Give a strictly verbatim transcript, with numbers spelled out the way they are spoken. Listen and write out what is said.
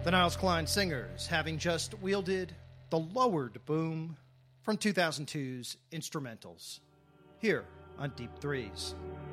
The Niles Klein Singers, having just wielded the lowered boom from two thousand two's Instrumentals, here on Deep Threes.